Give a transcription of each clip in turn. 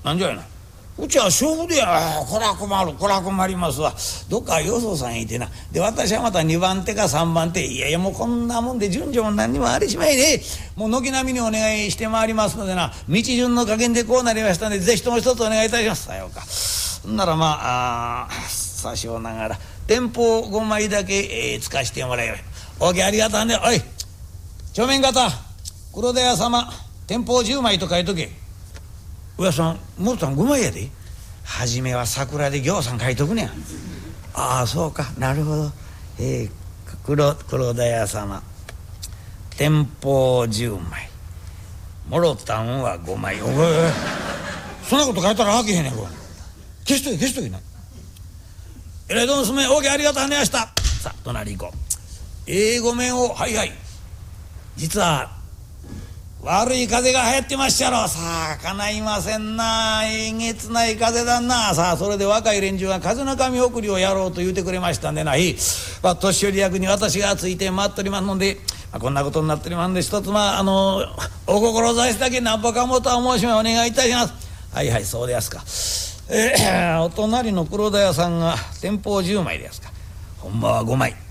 なんじゃいな。うちは勝負でや。こら困る、こら困りますわ。どっかよそさんいてな。で私はまた2番手か3番手。いやいやもうこんなもんで順序も何にもありしまいね。もう軒並みにお願いしてまいりますのでな、道順の加減でこうなりましたのでぜひとも一つお願いいたします。さようか。ほんならまあさしょうながら天保5枚だけ、つかしてもらえる。おけありがたんで。おい帳面方黒田屋様天保10枚と書いとけ。おやさんもろたん5枚やで。初めは桜でぎょうさん書いとくねん。ああそうかなるほど。黒田屋様天保10枚もろたんは5枚。おいそんなこと書いたらあきへんねん。これ消しとけ消しとけな。えらいどうもすめ。おけありがとうはねやした。さあ隣行こう。ごめんを。はいはい。実は悪い風が流行ってまっしゃろ。さあかないませんな。えげつない風だな。さあそれで若い連中が風の神送りをやろうと言うてくれましたんでな。年寄り役に私がついて回っておりますので、こんなことになっておりますんで一つお志だけなんぼかもとは申しお願いいたします。はいはいそうですか。お隣の黒田屋さんが天保10枚ですか。ほんまは5枚。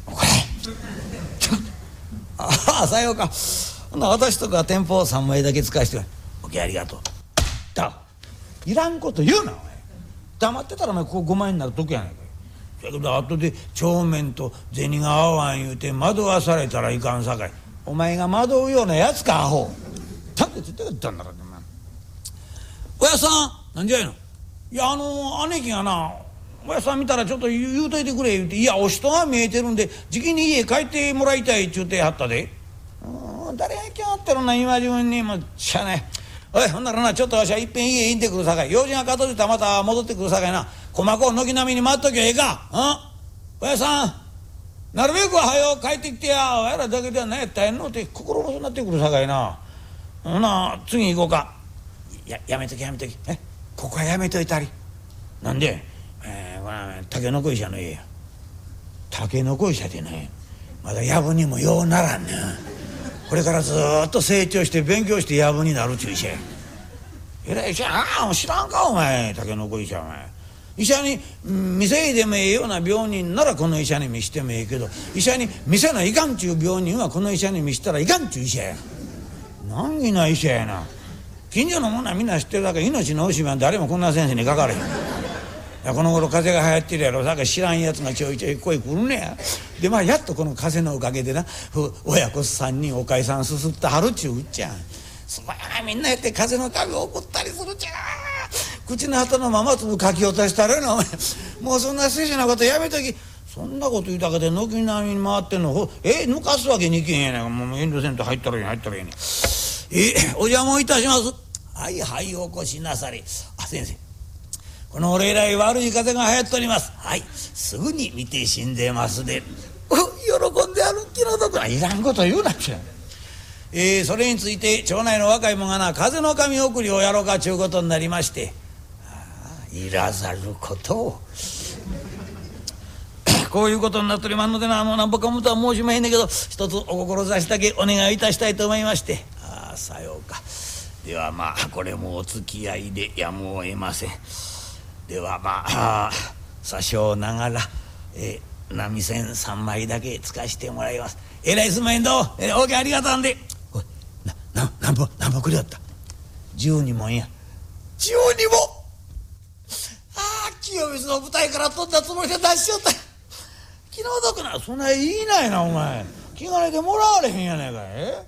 ああさようか。ほな私とか天保3枚だけ使わしてくれ。おけありがとう。いらんこと言うなお前。黙ってたらお前ここ5枚になる時やないかい。だけど後で帳面と銭が合わん言うて惑わされたらいかんさかい。お前が惑うようなやつかアホ。ちゃんとついてったんだからな。おやさんなんじゃいの。いや姉貴がなおやさん見たらちょっと言うといてくれ言うて。いやお人が見えてるんでじきに家帰ってもらいたいっちゅうてはったで。誰が来はってるな今自分にもしゃあない。おいほんならなちょっとわしはいっぺん家行ってくるさかい。用事が片付いたらまた戻ってくるさかいな。細かを軒並みに待っときゃええか。おやさんなるべくはよ帰ってきてや。おやらだけでは何やったらえんのって心細になってくるさかいな。ほな次行こうか。やめときやめとき。ここはやめといたり。なんでタケノコ医者の家や。タケノコ医者でねまだやぶにもようならんねん。これからずっと成長して勉強してやぶになるっちゅう医者や。えらい医者知らんかお前。タケノコ医者お前。医者に店へでもええような病人ならこの医者に見してもええけど医者に店のいかんちゅう病人はこの医者に見したらいかんちゅう医者や。難儀な医者やな。近所の者はみんな知ってるだけ。命の惜しみは誰もこんな先生にかかれへん。この頃風邪が流行ってるやろ。だから知らんやつがちょいちょい声来るねや。でやっとこの風のおかげでな親子3人おかいさんすすってはるっちゅうっちゃん。そばやみんなやって風の神を送ったりするじゃん。口の旗のまま粒かき落としたらなお前。もうそんな失礼なことやめとき。そんなこと言うだけで軒並みに回ってんの抜かすわけにいけへんやないか。もう遠慮せんと入ったらいい入ったらいいね。お邪魔いたします。はいはいお越しなされ。先生この俺以来悪い風が流行っております。はいすぐに見て死んでますで。喜んである気の毒な。いらんこと言うなっちゃそれについて町内の若い者がな風の神送りをやろうかちゅうことになりまして。いらざることをこういうことになっておりますのでなんぼかもとは申しまへんねんけど一つお志だけお願いいたしたいと思いまして。さようか。ではこれもお付き合いでやむを得ません。ではさしょうながら波線3枚だけつかしてもらいます。えらいすまへんど。おけありがたんで。おい何ぼくりだった。12文や。12文。清水の舞台から飛んだつもりで出しよった。気の毒な。そんないいないなお前。気兼ねでもらわれへんやないかい。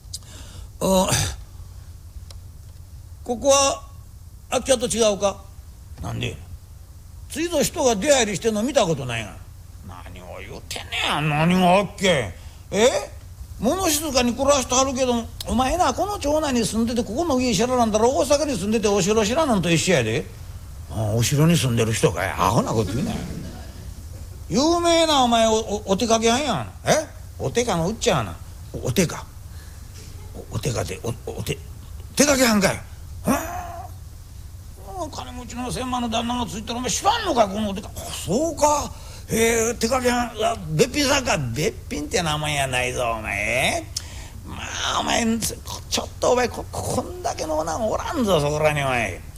ここは空き家と違うか。なんでついぞ人が出入りしてんの見たことないが。何を言うてんねや。何があっけ。物静かに暮らしてはるけどお前なこの町内に住んでてここの家知らなんだら大阪に住んでてお城知らなんと一緒やで。お城に住んでる人かい。アホなこと言うなよ。有名なお前お手かけはんやん。お手かのうっちゃな。お手かお手かで手かけはんかい。金持ちの千万の旦那がついてるお前知らんのかこのお手か。そうか。手かけはんべっぴんさんか。べっぴんって名前やないぞお前。お前ちょっとお前こんだけの女がおらんぞそこらにお前。